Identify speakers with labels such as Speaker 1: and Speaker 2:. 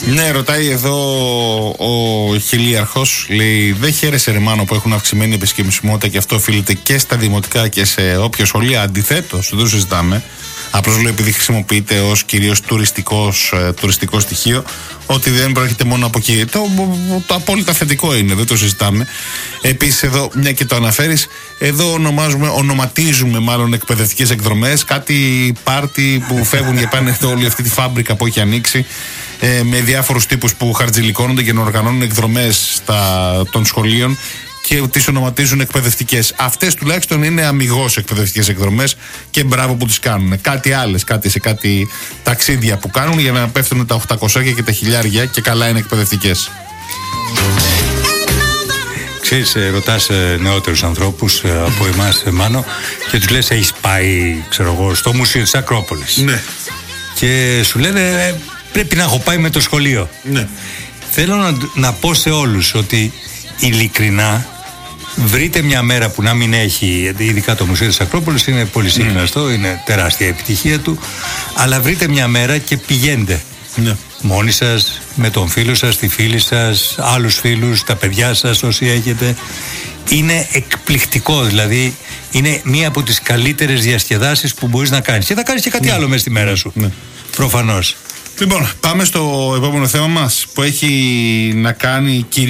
Speaker 1: Ναι, ρωτάει εδώ ο χιλίαρχος, λέει: δεν χαίρεσαι ρε Μάνο που έχουν αυξημένη επισκεψιμότητα και αυτό οφείλεται και στα δημοτικά και σε όποια σχολεία? Αντιθέτως, δεν το συζητάμε. Απλώς λέω επειδή χρησιμοποιείται ως κυρίως τουριστικό στοιχείο, ότι δεν προέρχεται μόνο από εκεί. Το απόλυτα θετικό είναι, δεν το συζητάμε. Επίσης εδώ, μια και το αναφέρεις, εδώ ονοματίζουμε μάλλον εκπαιδευτικές εκδρομές, κάτι πάρτι που φεύγουν και πάνε όλη αυτή τη φάμπρικα που έχει ανοίξει, με διάφορους τύπους που χαρτζηλικώνονται και να οργανώνουν εκδρομές των σχολείων και τις ονοματίζουν εκπαιδευτικές. Αυτές τουλάχιστον είναι αμιγώς εκπαιδευτικές εκδρομές και μπράβο που τις κάνουν. Κάτι άλλες, σε κάτι ταξίδια που κάνουν για να πέφτουν τα 800 και τα 1000 και καλά είναι εκπαιδευτικές.
Speaker 2: Ξέρεις, ρωτάς νεότερους ανθρώπους από εμάς, Μάνο, και τους λες: έχεις πάει, ξέρω εγώ, στο Μουσείο της Ακρόπολης?
Speaker 1: Ναι.
Speaker 2: Και σου λένε: πρέπει να έχω πάει με το σχολείο.
Speaker 1: Ναι.
Speaker 2: Θέλω να πω σε όλους ότι ειλικρινά βρείτε μια μέρα που να μην έχει, ειδικά το Μουσείο της Ακρόπολης είναι πολύ συχναστό, είναι τεράστια επιτυχία του, αλλά βρείτε μια μέρα και πηγαίνετε.
Speaker 1: Ναι.
Speaker 2: Μόνοι σας, με τον φίλο σας, τη φίλη σας, άλλους φίλους, τα παιδιά σας όσοι έχετε. Είναι εκπληκτικό, δηλαδή είναι μία από τις καλύτερες διασκεδάσεις που μπορείς να κάνεις. Και θα κάνεις και κάτι άλλο μες στη μέρα σου. Ναι. Προφανώς.
Speaker 1: Λοιπόν, πάμε στο επόμενο θέμα μας που έχει να κάνει